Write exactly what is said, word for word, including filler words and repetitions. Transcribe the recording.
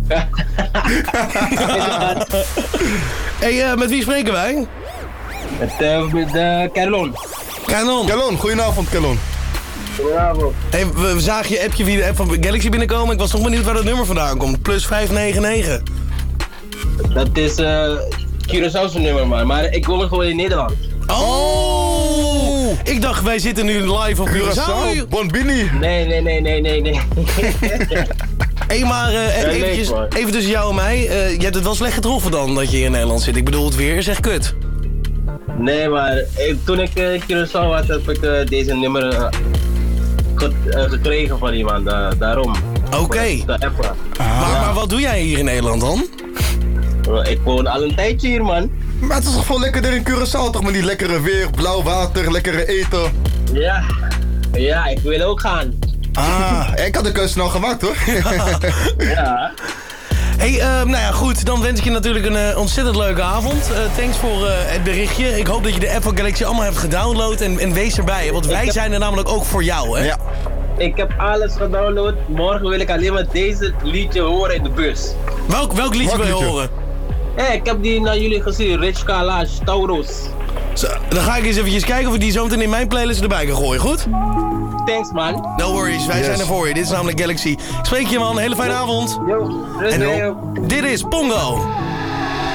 Hey, uh, met wie spreken wij? Met, uh, met uh, Kerlon. Kanon. Kelon, goedenavond Kelon. Goedenavond. Hey, we, we zagen je appje via de app van Galaxy binnenkomen. Ik was nog benieuwd waar dat nummer vandaan komt. Plus vijf negen negen. Dat is uh, Curaçao's nummer, man. Maar ik woon gewoon in Nederland. Oh! Ik dacht, wij zitten nu live op Curaçao. Curaçao, Bonbini. Nee, nee, nee, nee, nee, nee. Hé, maar uh, Ja, eventjes, leuk, man. even tussen jou en mij. Uh, je hebt het wel slecht getroffen dan, dat je hier in Nederland zit. Ik bedoel, het weer is echt kut. Nee, maar ik, toen ik uh, Curaçao had, heb ik uh, deze nummer uh, ge uh, gekregen van iemand. Uh, daarom. Oké. Okay. De app. Ah. Maar, maar wat doe jij hier in Nederland dan? Uh, ik woon al een tijdje hier, man. Maar het is toch gewoon lekkerder in Curaçao, toch met die lekkere weer, blauw water, lekkere eten. Ja. Ja, ik wil ook gaan. Ah, ik had de keuze snel gemaakt hoor. Ja. Hey, uh, nou ja, goed. Dan wens ik je natuurlijk een uh, ontzettend leuke avond. Uh, thanks voor uh, het berichtje. Ik hoop dat je de app van Galaxy allemaal hebt gedownload en, en wees erbij. Want wij heb... zijn er namelijk ook voor jou, hè? Ja. Ik heb alles gedownload. Morgen wil ik alleen maar deze liedje horen in de bus. Welk, welk liedje wil je horen? Hé, hey, ik heb die naar jullie gezien. Rich Kalash, Tauros. Zo, dan ga ik eens eventjes kijken of ik die zo meteen in mijn playlist erbij kan gooien, goed? Thanks, man. No worries, wij Yes. zijn er voor je. Dit is namelijk Galaxy. Ik spreek je, man. Hele fijne avond. Yo, En rustig. dit is Pongo.